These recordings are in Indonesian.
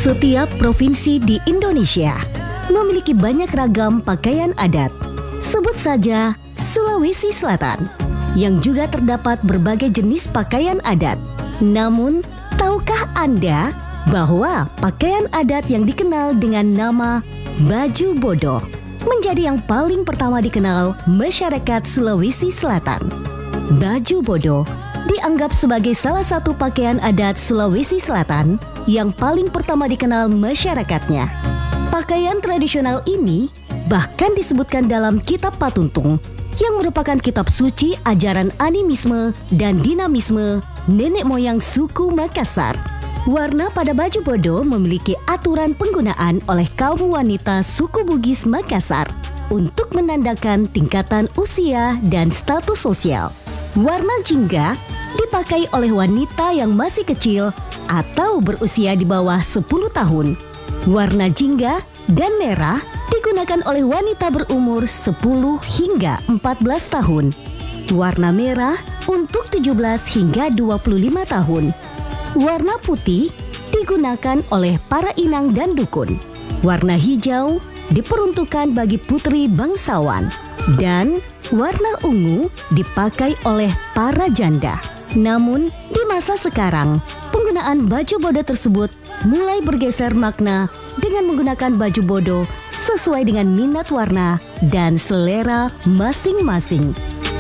Setiap provinsi di Indonesia memiliki banyak ragam pakaian adat. Sebut saja Sulawesi Selatan, yang juga terdapat berbagai jenis pakaian adat. Namun, tahukah Anda bahwa pakaian adat yang dikenal dengan nama baju bodo menjadi yang paling pertama dikenal masyarakat Sulawesi Selatan? Baju bodo dianggap sebagai salah satu pakaian adat Sulawesi Selatan yang paling pertama dikenal masyarakatnya. Pakaian tradisional ini bahkan disebutkan dalam Kitab Patuntung yang merupakan kitab suci ajaran animisme dan dinamisme nenek moyang suku Makassar. Warna pada baju bodo memiliki aturan penggunaan oleh kaum wanita suku Bugis Makassar untuk menandakan tingkatan usia dan status sosial. Warna jingga dipakai oleh wanita yang masih kecil atau berusia di bawah 10 tahun. Warna jingga dan merah digunakan oleh wanita berumur 10 hingga 14 tahun. Warna merah untuk 17 hingga 25 tahun. Warna putih digunakan oleh para inang dan dukun. Warna hijau diperuntukkan bagi putri bangsawan. Dan warna ungu dipakai oleh para janda. Namun, di masa sekarang, penggunaan baju bodo tersebut mulai bergeser makna dengan menggunakan baju bodo sesuai dengan minat warna dan selera masing-masing.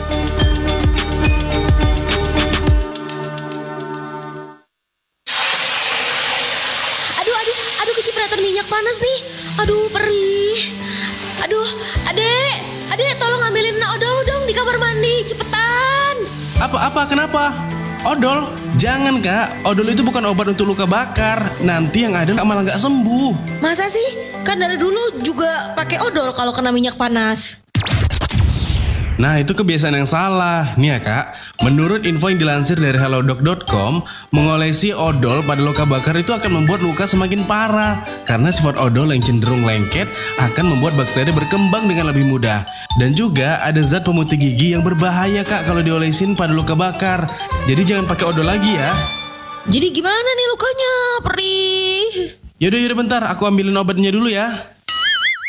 Aduh, kecipratan minyak panas nih. Aduh, perih. Aduh, adek, tolong ambilin odol dong di kamar mandi, cepetan. Apa, kenapa? Odol? Jangan kak, odol itu bukan obat untuk luka bakar. Nanti yang ada malah gak sembuh. Masa sih? Kan dari dulu juga pakai odol kalau kena minyak panas. Nah itu kebiasaan yang salah. Nih ya kak, menurut info yang dilansir dari halodoc.com, mengolesi odol pada luka bakar itu akan membuat luka semakin parah. Karena sifat odol yang cenderung lengket akan membuat bakteri berkembang dengan lebih mudah. Dan juga ada zat pemutih gigi yang berbahaya kak kalau diolesin pada luka bakar. Jadi jangan pakai odol lagi ya. Jadi gimana nih lukanya? Perih. Yaudah bentar, aku ambilin obatnya dulu ya.